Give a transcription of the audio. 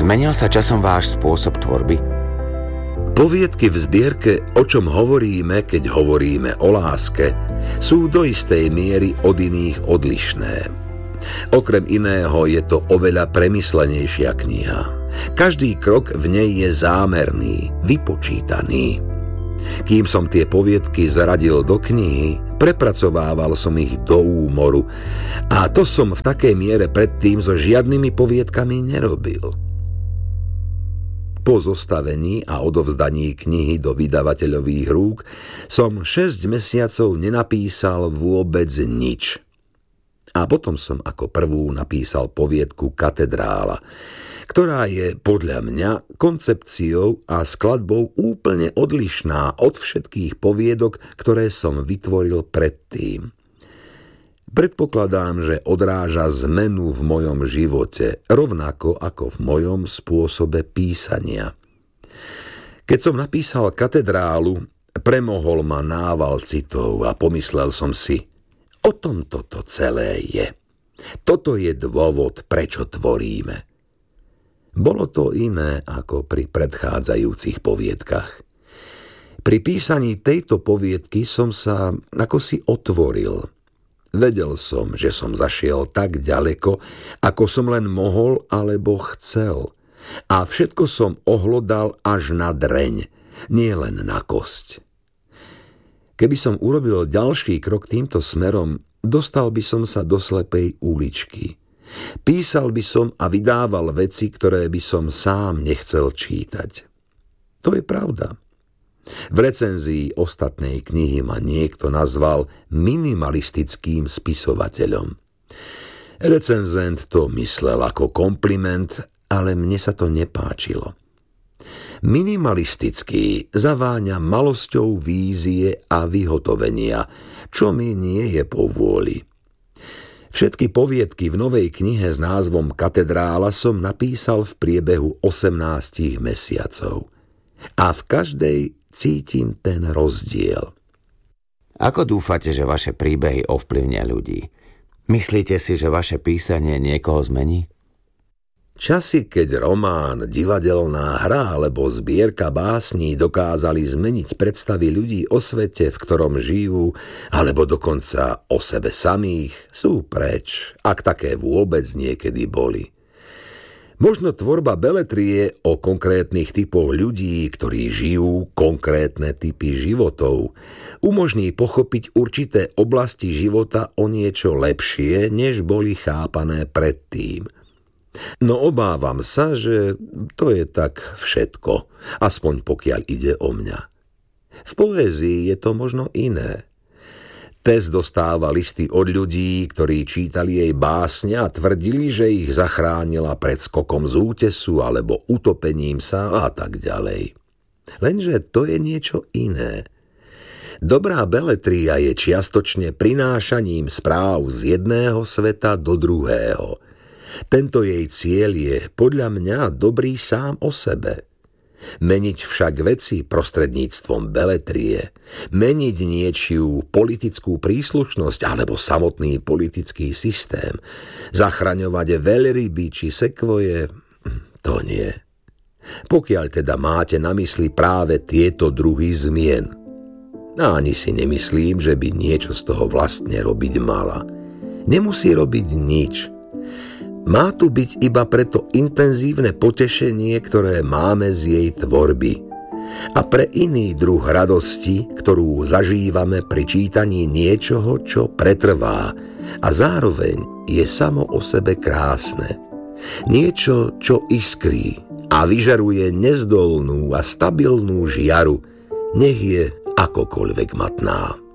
Zmenil sa časom váš spôsob tvorby? Poviedky v zbierke O čom hovoríme, keď hovoríme o láske, sú do istej miery od iných odlišné. Okrem iného je to oveľa premyslenejšia kniha. Každý krok v nej je zámerný, vypočítaný. Kým som tie poviedky zaradil do knihy, prepracovával som ich do úmoru a to som v takej miere predtým so žiadnymi poviedkami nerobil. Po zostavení a odovzdaní knihy do vydavateľových rúk som 6 mesiacov nenapísal vôbec nič. A potom som ako prvú napísal poviedku Katedrála, ktorá je podľa mňa koncepciou a skladbou úplne odlišná od všetkých poviedok, ktoré som vytvoril predtým. Predpokladám, že odráža zmenu v mojom živote, rovnako ako v mojom spôsobe písania. Keď som napísal Katedrálu, premohol ma nával citov a pomyslel som si, o tom toto celé je. Toto je dôvod, prečo tvoríme. Bolo to iné ako pri predchádzajúcich poviedkach. Pri písaní tejto poviedky som sa akosi otvoril. Vedel som, že som zašiel tak ďaleko, ako som len mohol alebo chcel. A všetko som ohlodal až na dreň, nie len na kosť. Keby som urobil ďalší krok týmto smerom, dostal by som sa do slepej uličky. Písal by som a vydával veci, ktoré by som sám nechcel čítať. To je pravda. V recenzii ostatnej knihy ma niekto nazval minimalistickým spisovateľom. Recenzent to myslel ako kompliment, ale mne sa to nepáčilo. Minimalistický zaváňa malosťou vízie a vyhotovenia, čo mi nie je po vôli. Všetky poviedky v novej knihe s názvom Katedrála som napísal v priebehu 18 mesiacov. A v každej cítim ten rozdiel. Ako dúfate, že vaše príbehy ovplyvnia ľudí? Myslíte si, že vaše písanie niekoho zmení? Časy, keď román, divadelná hra alebo zbierka básní dokázali zmeniť predstavy ľudí o svete, v ktorom žijú, alebo dokonca o sebe samých, sú preč, ak také vôbec niekedy boli. Možno tvorba beletrie o konkrétnych typoch ľudí, ktorí žijú konkrétne typy životov, umožní pochopiť určité oblasti života o niečo lepšie, než boli chápané predtým. No obávam sa, že to je tak všetko, aspoň pokiaľ ide o mňa. V poézii je to možno iné. Tess dostáva listy od ľudí, ktorí čítali jej básne a tvrdili, že ich zachránila pred skokom z útesu alebo utopením sa a tak ďalej. Lenže to je niečo iné. Dobrá beletria je čiastočne prinášaním správ z jedného sveta do druhého. Tento jej cieľ je podľa mňa dobrý sám o sebe. Meniť však veci prostredníctvom beletrie, meniť niečiu politickú príslušnosť alebo samotný politický systém, zachraňovať veľryby či sekvoje, to nie. Pokiaľ teda máte na mysli práve tieto druhy zmien. A ani si nemyslím, že by niečo z toho vlastne robiť mala. Nemusí robiť nič. Má tu byť iba preto intenzívne potešenie, ktoré máme z jej tvorby. A pre iný druh radosti, ktorú zažívame pri čítaní niečoho, čo pretrvá a zároveň je samo o sebe krásne. Niečo, čo iskrí a vyžaruje nezdolnú a stabilnú žiaru, nech je akokoľvek matná.